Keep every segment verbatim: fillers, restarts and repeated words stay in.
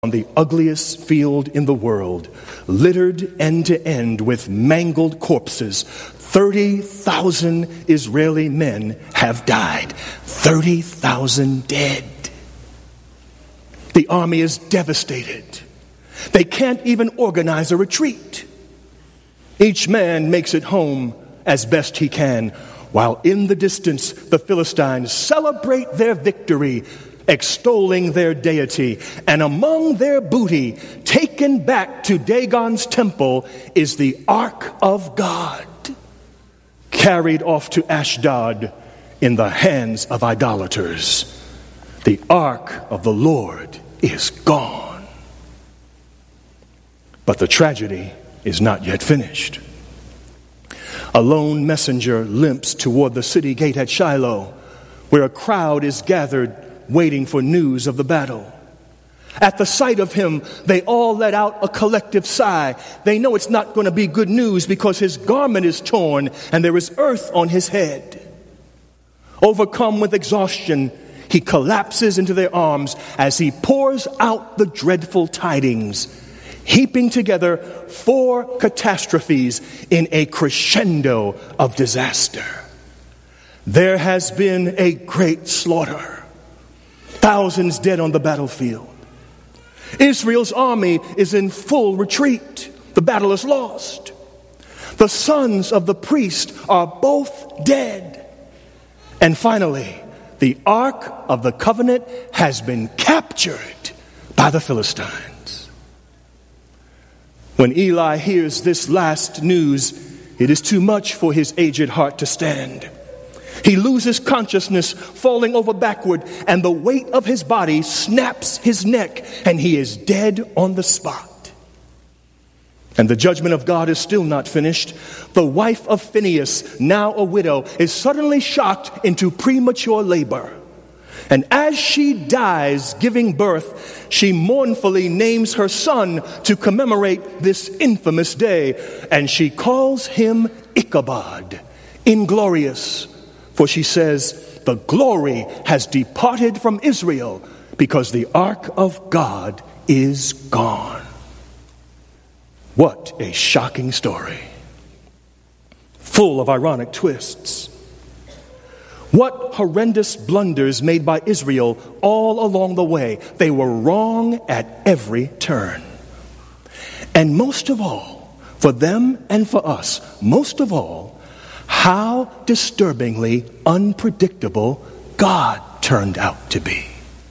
on the ugliest field in the world, littered end to end with mangled corpses. thirty thousand Israeli men have died. thirty thousand dead. The army is devastated. They can't even organize a retreat. Each man makes it home as best he can, while in the distance the Philistines celebrate their victory, extolling their deity. And among their booty, taken back to Dagon's temple, is the Ark of God, carried off to Ashdod in the hands of idolaters. The Ark of the Lord is gone. But the tragedy is not yet finished. A lone messenger limps toward the city gate at Shiloh, where a crowd is gathered waiting for news of the battle. At the sight of him, they all let out a collective sigh. They know it's not going to be good news because his garment is torn and there is earth on his head. Overcome with exhaustion, he collapses into their arms as he pours out the dreadful tidings, heaping together four catastrophes in a crescendo of disaster. There has been a great slaughter. Thousands dead on the battlefield. Israel's army is in full retreat. The battle is lost. The sons of the priest are both dead. And finally, the Ark of the Covenant has been captured by the Philistines. When Eli hears this last news, it is too much for his aged heart to stand. He loses consciousness, falling over backward, and the weight of his body snaps his neck, and he is dead on the spot. And the judgment of God is still not finished. The wife of Phinehas, now a widow, is suddenly shocked into premature labor. And as she dies giving birth, she mournfully names her son to commemorate this infamous day, and she calls him Ichabod, inglorious. For she says, the glory has departed from Israel because the Ark of God is gone. What a shocking story. Full of ironic twists. What horrendous blunders made by Israel all along the way. They were wrong at every turn. And most of all, for them and for us, most of all, how disturbingly unpredictable God turned out to be.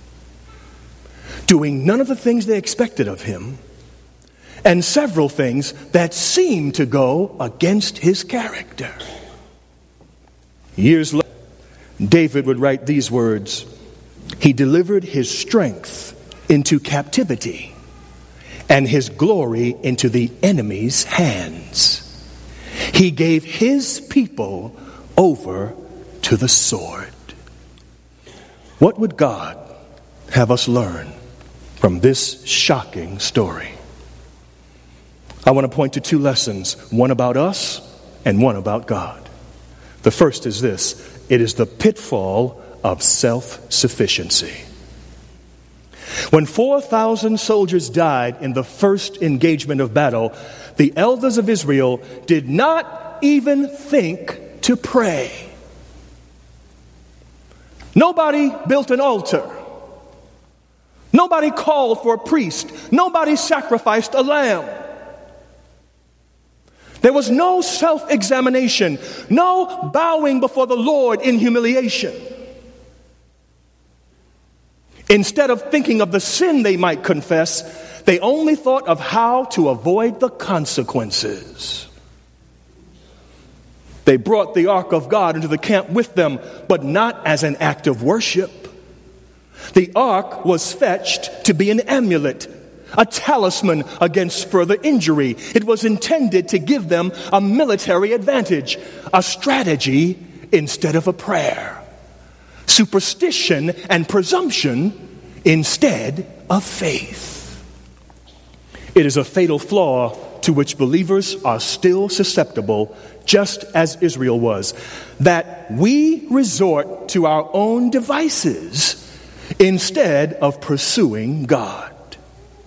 Doing none of the things they expected of him, and several things that seemed to go against his character. Years later, David would write these words: he delivered his strength into captivity and his glory into the enemy's hands. He gave his people over to the sword. What would God have us learn from this shocking story? I want to point to two lessons, one about us and one about God. The first is this: it is the pitfall of self-sufficiency. When four thousand soldiers died in the first engagement of battle, the elders of Israel did not even think to pray. Nobody built an altar. Nobody called for a priest. Nobody sacrificed a lamb. There was no self-examination, no bowing before the Lord in humiliation. Instead of thinking of the sin they might confess, they only thought of how to avoid the consequences. They brought the Ark of God into the camp with them, but not as an act of worship. The Ark was fetched to be an amulet, a talisman against further injury. It was intended to give them a military advantage, a strategy instead of a prayer. Superstition and presumption instead of faith. It is a fatal flaw to which believers are still susceptible, just as Israel was, that we resort to our own devices instead of pursuing God.